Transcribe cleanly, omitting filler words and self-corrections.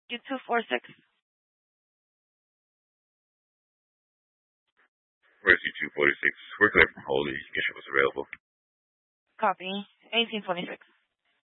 246. Rescue 246. We're clear from Holy. Bishop was available. Copy. 1826.